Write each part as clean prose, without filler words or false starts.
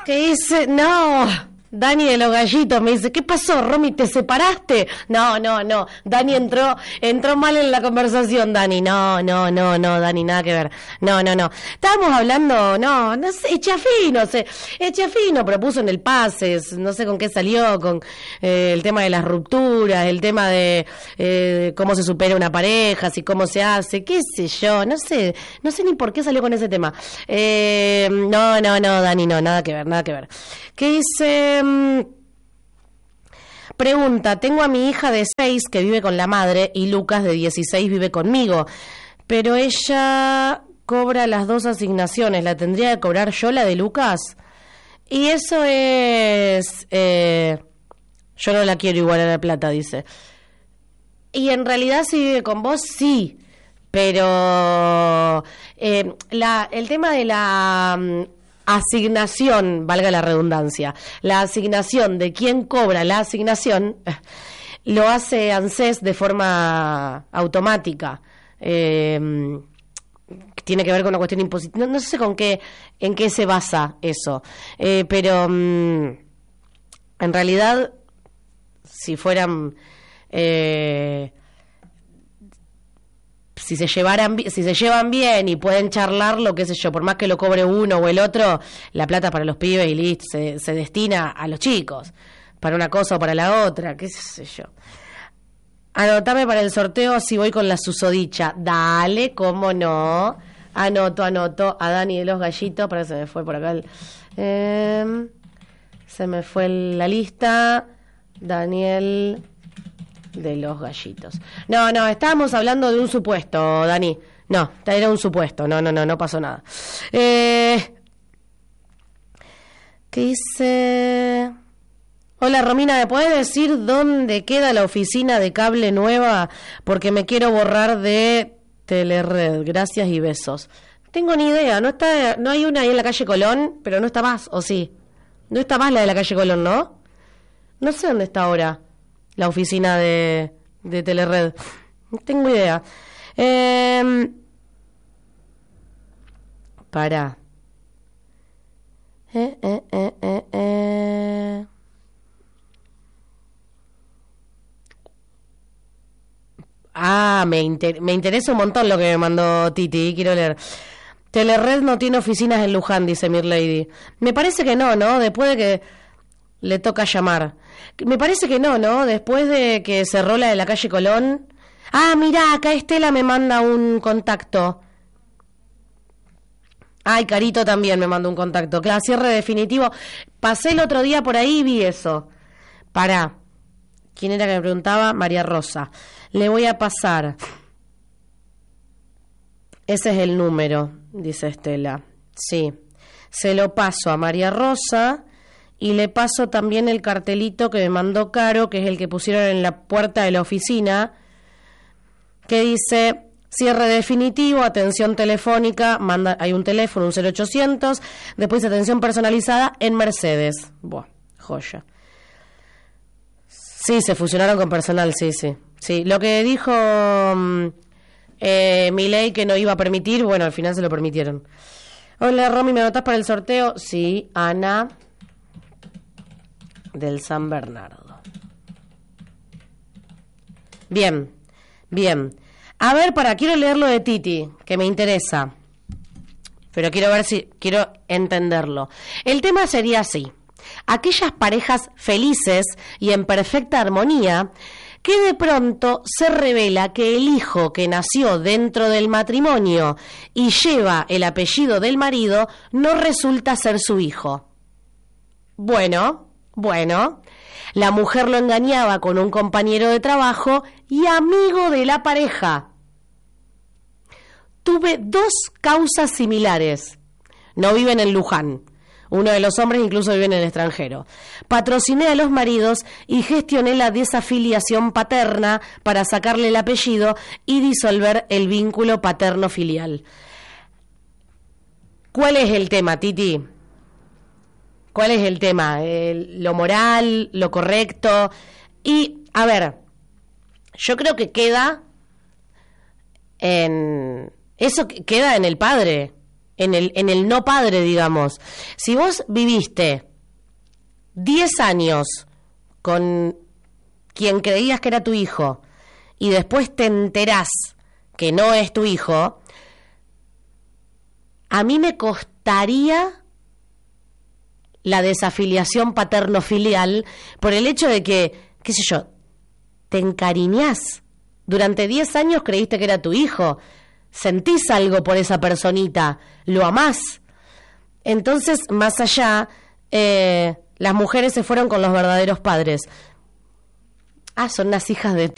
¿Qué dice? No, Dani de los Gallitos me dice, ¿qué pasó, Romy? ¿Te separaste? No, Dani entró mal en la conversación, Dani. No, Dani, nada que ver. No. Estábamos hablando, no sé, Echafino propuso en el Pases, no sé con qué salió, con el tema de las rupturas, el tema de cómo se supera una pareja, si cómo se hace, qué sé yo, no sé ni por qué salió con ese tema. No, Dani, no, nada que ver. ¿Qué dice? Pregunta, tengo a mi hija de 6 que vive con la madre y Lucas de 16 vive conmigo, pero ella cobra las 2 asignaciones, ¿la tendría que cobrar yo la de Lucas? Y eso es... yo no la quiero igual a la plata, dice. Y en realidad si vive con vos, sí, pero el tema de la... asignación, valga la redundancia, la asignación de quién cobra la asignación lo hace ANSES de forma automática. Tiene que ver con una cuestión impositiva. No sé en qué se basa eso, pero en realidad si fueran si se llevan bien y pueden charlarlo, qué sé yo, por más que lo cobre uno o el otro, la plata para los pibes y listo, se destina a los chicos, para una cosa o para la otra, qué sé yo. Anotame para el sorteo si voy con la susodicha. Dale, cómo no. Anoto a Dani de los Gallitos, para que se me fue por acá se me fue la lista. Daniel de los Gallitos. No, estábamos hablando de un supuesto, Dani. No, era un supuesto. No pasó nada. ¿Qué dice? Hola, Romina, ¿me puedes decir dónde queda la oficina de cable nueva? Porque me quiero borrar de Telered. Gracias y besos. Tengo ni idea. No hay una ahí en la calle Colón, pero no está más, ¿o sí? No está más la de la calle Colón, ¿no? No sé dónde está ahora la oficina de Telered. No tengo idea. Pará. Me interesa un montón lo que me mandó Titi. Quiero leer. Telered no tiene oficinas en Luján, dice Mirlady. Me parece que no, después de que le toca llamar. Me parece que no, después de que cerró la de la calle Colón. Mirá, acá Estela me manda un contacto. Ay, Carito también me mandó un contacto. Claro, cierre definitivo. Pasé el otro día por ahí y vi eso. Pará. ¿Quién era que me preguntaba? María Rosa. Le voy a pasar. Ese es el número, dice Estela. Sí. Se lo paso a María Rosa y le paso también el cartelito que me mandó Caro, que es el que pusieron en la puerta de la oficina, que dice... Cierre definitivo, atención telefónica, hay un teléfono, un 0800, después atención personalizada en Mercedes. Buah, joya. Sí, se fusionaron con personal, sí. Sí, lo que dijo Milei que no iba a permitir, bueno, al final se lo permitieron. Hola, Romy, ¿me anotás para el sorteo? Sí, Ana del San Bernardo. Bien. A ver, quiero leer lo de Titi, que me interesa. Pero quiero entenderlo. El tema sería así. Aquellas parejas felices y en perfecta armonía, que de pronto se revela que el hijo que nació dentro del matrimonio y lleva el apellido del marido no resulta ser su hijo. Bueno. La mujer lo engañaba con un compañero de trabajo y amigo de la pareja. Tuve 2 causas similares. No viven en Luján. Uno de los hombres incluso vive en el extranjero. Patrociné a los maridos y gestioné la desafiliación paterna para sacarle el apellido y disolver el vínculo paterno-filial. ¿Cuál es el tema, Titi? ¿Cuál es el tema? Lo moral, lo correcto. Y, a ver, yo creo que eso queda en el padre. en el no padre, digamos. Si vos viviste 10 años con quien creías que era tu hijo y después te enterás que no es tu hijo, a mí me costaría la desafiliación paterno-filial por el hecho de que, qué sé yo, te encariñás. Durante 10 años creíste que era tu hijo, sentís algo por esa personita, lo amás. Entonces, más allá, las mujeres se fueron con los verdaderos padres. Son unas hijas de...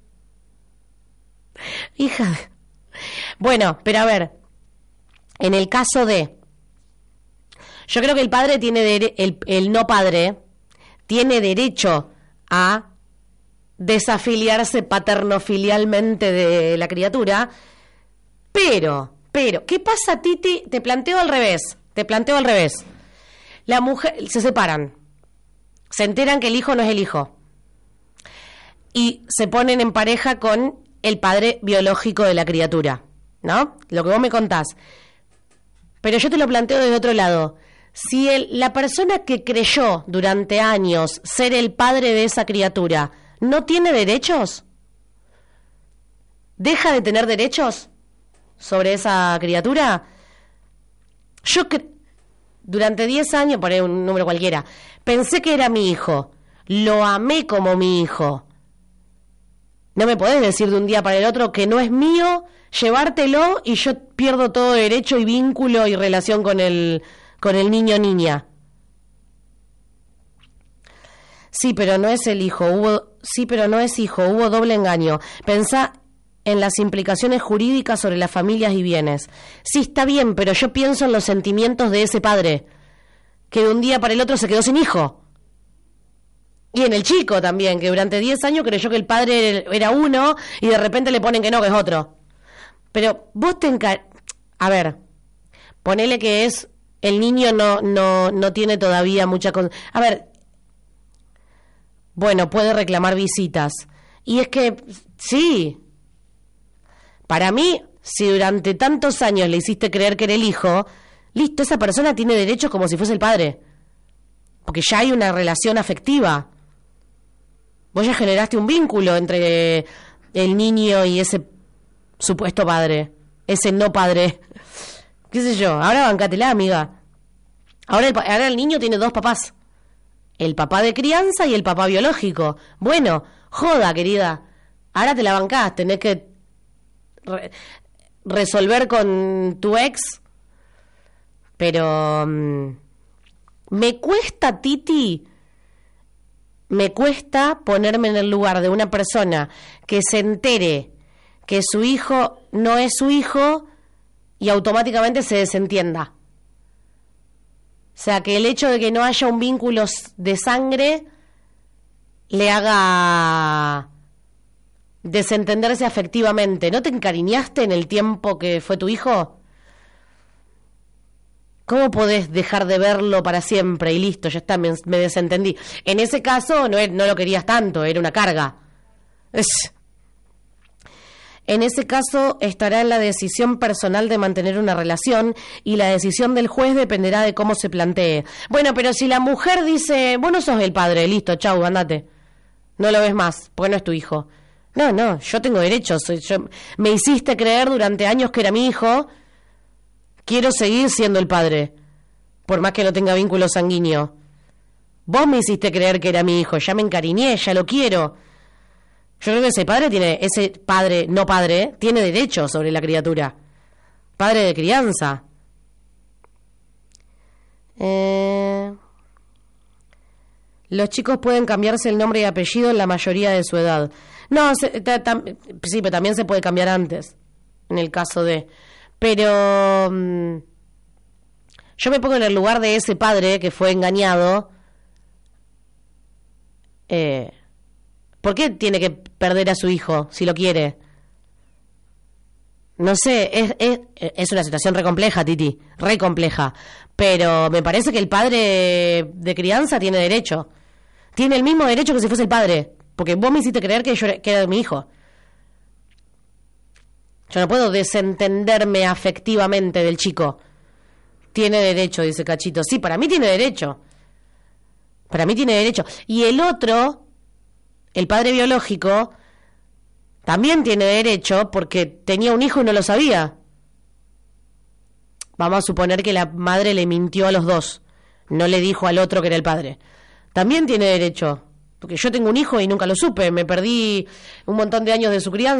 Hijas de... Bueno, pero a ver, en el caso de... Yo creo que el padre tiene el no padre tiene derecho a desafiliarse paterno-filialmente de la criatura, pero, ¿qué pasa, Titi? Te planteo al revés. La mujer, se separan, se enteran que el hijo no es el hijo y se ponen en pareja con el padre biológico de la criatura, ¿no? Lo que vos me contás. Pero yo te lo planteo desde otro lado. Si la persona que creyó durante años ser el padre de esa criatura no tiene derechos, ¿deja de tener derechos sobre esa criatura? Yo durante 10 años, por un número cualquiera, pensé que era mi hijo, lo amé como mi hijo. No me podés decir de un día para el otro que no es mío, llevártelo y yo pierdo todo derecho y vínculo y relación con el niño o niña. Sí, pero no es el hijo, hubo doble engaño. Pensá en las implicaciones jurídicas sobre las familias y bienes. Sí, está bien, pero yo pienso en los sentimientos de ese padre, que de un día para el otro se quedó sin hijo. Y en el chico también, que durante 10 años creyó que el padre era uno y de repente le ponen que no, que es otro. Pero vos a ver, ponele que es... El niño no tiene todavía mucha... A ver, bueno, puede reclamar visitas. Y es que, sí, para mí, si durante tantos años le hiciste creer que era el hijo, listo, esa persona tiene derechos como si fuese el padre. Porque ya hay una relación afectiva. Vos ya generaste un vínculo entre el niño y ese supuesto padre, ese no padre. ¿Qué sé yo? Ahora bancátela, amiga. Ahora el niño tiene 2 papás. El papá de crianza y el papá biológico. Bueno, joda, querida. Ahora te la bancás, tenés que resolver con tu ex. Pero me cuesta, Titi, ponerme en el lugar de una persona que se entere que su hijo no es su hijo y automáticamente se desentienda. O sea, que el hecho de que no haya un vínculo de sangre le haga desentenderse afectivamente. ¿No te encariñaste en el tiempo que fue tu hijo? ¿Cómo podés dejar de verlo para siempre? Y listo, ya está, me desentendí. En ese caso no lo querías tanto, era una carga. En ese caso estará en la decisión personal de mantener una relación y la decisión del juez dependerá de cómo se plantee. Bueno, pero si la mujer dice, vos no sos el padre, listo, chau, andate. No lo ves más, porque no es tu hijo. No, yo tengo derechos. Me hiciste creer durante años que era mi hijo. Quiero seguir siendo el padre, por más que no tenga vínculo sanguíneo. Vos me hiciste creer que era mi hijo, ya me encariñé, ya lo quiero. Yo creo que ese padre, no padre, tiene derecho sobre la criatura. Padre de crianza. Los chicos pueden cambiarse el nombre y apellido en la mayoría de su edad. No, sí, pero también se puede cambiar antes, en el caso de... Pero yo me pongo en el lugar de ese padre que fue engañado. ¿Por qué tiene que perder a su hijo si lo quiere? No sé, es una situación re compleja, Titi, re compleja. Pero me parece que el padre de crianza tiene derecho. Tiene el mismo derecho que si fuese el padre. Porque vos me hiciste creer que era mi hijo. Yo no puedo desentenderme afectivamente del chico. Tiene derecho, dice Cachito. Sí, para mí tiene derecho. Para mí tiene derecho. Y el otro, el padre biológico, también tiene derecho porque tenía un hijo y no lo sabía. Vamos a suponer que la madre le mintió a los dos. No le dijo al otro que era el padre. También tiene derecho. Porque yo tengo un hijo y nunca lo supe. Me perdí un montón de años de su crianza.